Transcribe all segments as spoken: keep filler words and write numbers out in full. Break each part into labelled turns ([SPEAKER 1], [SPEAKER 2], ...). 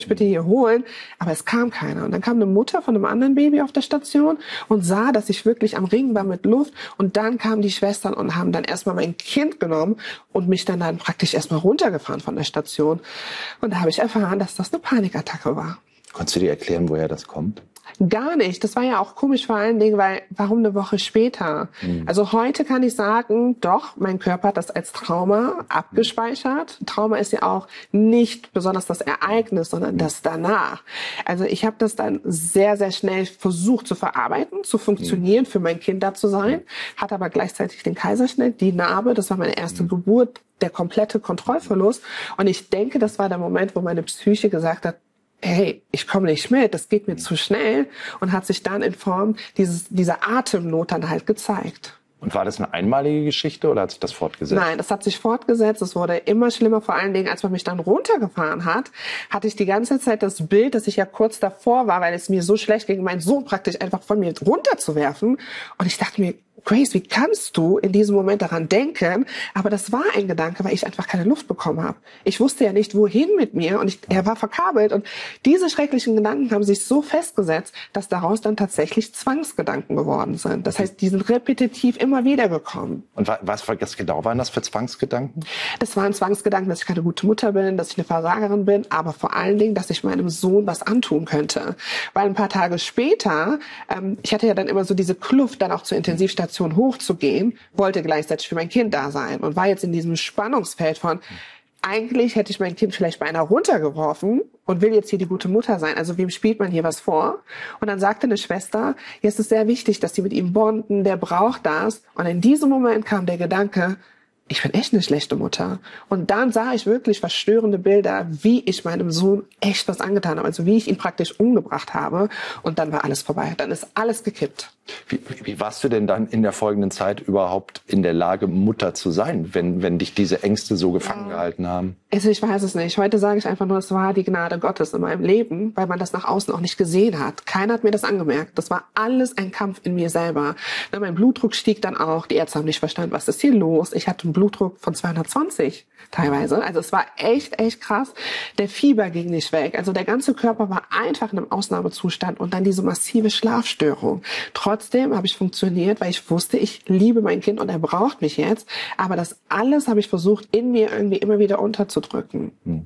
[SPEAKER 1] bitte hier holen, aber es kam keiner. Und dann kam eine Mutter von einem anderen Baby auf der Station und sah, dass ich wirklich am Ringen war mit Luft. Und dann kamen die Schwestern und haben dann erstmal mein Kind genommen und mich dann, dann praktisch erstmal runtergefahren von der Station. Und da habe ich erfahren, dass das eine Panikattacke war.
[SPEAKER 2] Konntest du dir erklären, woher das kommt?
[SPEAKER 1] Gar nicht. Das war ja auch komisch vor allen Dingen, weil warum eine Woche später? Mhm. Also heute kann ich sagen, doch, mein Körper hat das als Trauma abgespeichert. Trauma ist ja auch nicht besonders das Ereignis, sondern das danach. Also ich habe das dann sehr, sehr schnell versucht zu verarbeiten, zu funktionieren, für mein Kind da zu sein, hatte aber gleichzeitig den Kaiserschnitt, die Narbe, das war meine erste mhm. Geburt, der komplette Kontrollverlust. Und ich denke, das war der Moment, wo meine Psyche gesagt hat, hey, ich komme nicht mit, das geht mir zu schnell, und hat sich dann in Form dieses, dieser Atemnot dann halt gezeigt.
[SPEAKER 2] Und war das eine einmalige Geschichte oder hat sich das fortgesetzt?
[SPEAKER 1] Nein, das hat sich fortgesetzt. Es wurde immer schlimmer, vor allen Dingen, als man mich dann runtergefahren hat, hatte ich die ganze Zeit das Bild, dass ich ja kurz davor war, weil es mir so schlecht ging, meinen Sohn praktisch einfach von mir runterzuwerfen. Und ich dachte mir, Grace, wie kannst du in diesem Moment daran denken? Aber das war ein Gedanke, weil ich einfach keine Luft bekommen habe. Ich wusste ja nicht, wohin mit mir, und ich, er war verkabelt. Und diese schrecklichen Gedanken haben sich so festgesetzt, dass daraus dann tatsächlich Zwangsgedanken geworden sind. Das heißt, die sind repetitiv immer wieder gekommen.
[SPEAKER 2] Und was, was genau waren das für Zwangsgedanken?
[SPEAKER 1] Das waren Zwangsgedanken, dass ich keine gute Mutter bin, dass ich eine Versagerin bin, aber vor allen Dingen, dass ich meinem Sohn was antun könnte. Weil ein paar Tage später, ähm, ich hatte ja dann immer so diese Kluft, dann auch zur Intensivstation hochzugehen, wollte gleichzeitig für mein Kind da sein und war jetzt in diesem Spannungsfeld von, eigentlich hätte ich mein Kind vielleicht beinahe runtergeworfen und will jetzt hier die gute Mutter sein. Also wem spielt man hier was vor? Und dann sagte eine Schwester, jetzt ist es sehr wichtig, dass die mit ihm bonden, der braucht das. Und in diesem Moment kam der Gedanke, ich bin echt eine schlechte Mutter. Und dann sah ich wirklich verstörende Bilder, wie ich meinem Sohn echt was angetan habe. Also wie ich ihn praktisch umgebracht habe. Und dann war alles vorbei. Dann ist alles gekippt.
[SPEAKER 2] Wie, wie warst du denn dann in der folgenden Zeit überhaupt in der Lage, Mutter zu sein, wenn, wenn dich diese Ängste so gefangen ja. gehalten haben?
[SPEAKER 1] Also ich weiß es nicht. Heute sage ich einfach nur, es war die Gnade Gottes in meinem Leben, weil man das nach außen auch nicht gesehen hat. Keiner hat mir das angemerkt. Das war alles ein Kampf in mir selber. Na, mein Blutdruck stieg dann auch. Die Ärzte haben nicht verstanden, was ist hier los. Ich hatte einen Blutdruck von zweihundertzwanzig teilweise. Also es war echt, echt krass. Der Fieber ging nicht weg. Also der ganze Körper war einfach in einem Ausnahmezustand, und dann diese massive Schlafstörung. Trotzdem habe ich funktioniert, weil ich wusste, ich liebe mein Kind und er braucht mich jetzt. Aber das alles habe ich versucht, in mir irgendwie immer wieder unterzudrücken. Hm.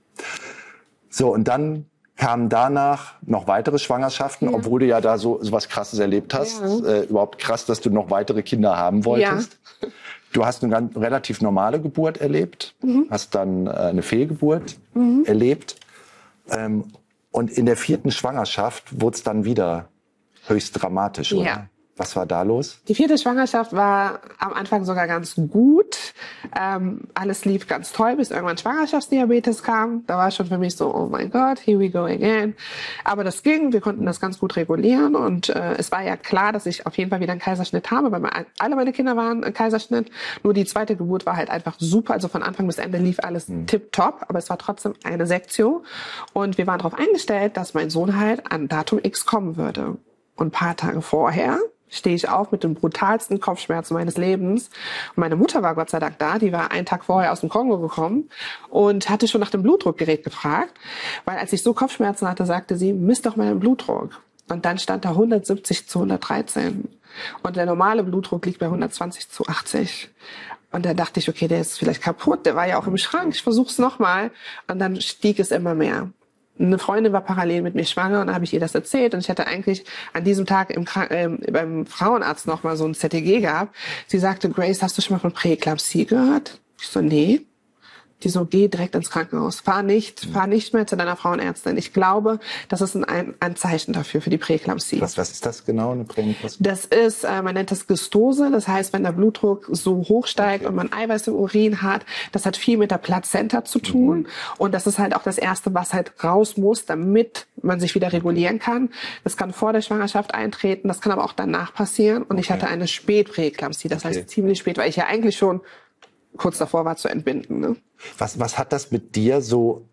[SPEAKER 2] So, und dann kamen danach noch weitere Schwangerschaften, ja. obwohl du ja da so, so was Krasses erlebt hast. Ja. Äh, überhaupt krass, dass du noch weitere Kinder haben wolltest. Ja. Du hast eine ganz, relativ normale Geburt erlebt, mhm. hast dann äh, eine Fehlgeburt mhm. erlebt. Ähm, und in der vierten Schwangerschaft wurde es dann wieder höchst dramatisch, oder?
[SPEAKER 1] Ja.
[SPEAKER 2] Was war da los?
[SPEAKER 1] Die vierte Schwangerschaft war am Anfang sogar ganz gut. Ähm, alles lief ganz toll, bis irgendwann Schwangerschaftsdiabetes kam. Da war schon für mich so, oh mein Gott, here we go again. Aber das ging, wir konnten das ganz gut regulieren. Und äh, es war ja klar, dass ich auf jeden Fall wieder einen Kaiserschnitt habe, weil meine, alle meine Kinder waren ein Kaiserschnitt. Nur die zweite Geburt war halt einfach super. Also von Anfang bis Ende lief alles mhm. tipptopp. Aber es war trotzdem eine Sektion. Und wir waren darauf eingestellt, dass mein Sohn halt an Datum X kommen würde. Und ein paar Tage vorher stehe ich auf mit den brutalsten Kopfschmerzen meines Lebens. Und meine Mutter war Gott sei Dank da, die war einen Tag vorher aus dem Kongo gekommen und hatte schon nach dem Blutdruckgerät gefragt, weil als ich so Kopfschmerzen hatte, sagte sie, misst doch mal den Blutdruck. Und dann stand da hundertsiebzig zu hundertdreizehn. Und der normale Blutdruck liegt bei hundertzwanzig zu achtzig. Und da dachte ich, okay, der ist vielleicht kaputt, der war ja auch im Schrank, ich versuch's nochmal. Und dann stieg es immer mehr. Eine Freundin war parallel mit mir schwanger und da habe ich ihr das erzählt. Und ich hatte eigentlich an diesem Tag im Krank- äh, beim Frauenarzt noch mal so ein Z T G gehabt. Sie sagte, Grace, hast du schon mal von Präeklampsie gehört? Ich so, nee. Die so, geh direkt ins Krankenhaus. Fahr nicht, fahr nicht mehr zu deiner Frauenärztin. Ich glaube, das ist ein, ein Zeichen dafür, für die Präeklampsie.
[SPEAKER 2] Was, was ist das genau, eine Präeklampsie?
[SPEAKER 1] Das ist, äh, man nennt das Gystose. Das heißt, wenn der Blutdruck so hoch steigt okay. und man Eiweiß im Urin hat, das hat viel mit der Plazenta zu tun. Mhm. Und das ist halt auch das Erste, was halt raus muss, damit man sich wieder regulieren kann. Das kann vor der Schwangerschaft eintreten, das kann aber auch danach passieren. Und okay. ich hatte eine Spätpräeklampsie, das okay. heißt ziemlich spät, weil ich ja eigentlich schon kurz davor war zu entbinden. Ne?
[SPEAKER 2] Was, was hat das mit dir so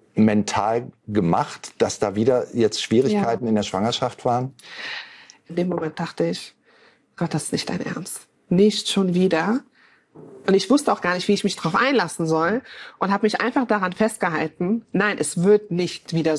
[SPEAKER 2] mental gemacht, dass da wieder jetzt Schwierigkeiten ja. in der Schwangerschaft waren?
[SPEAKER 1] In dem Moment dachte ich, Gott, das ist nicht dein Ernst. Nicht schon wieder. Und ich wusste auch gar nicht, wie ich mich darauf einlassen soll und habe mich einfach daran festgehalten, nein, es wird nicht wieder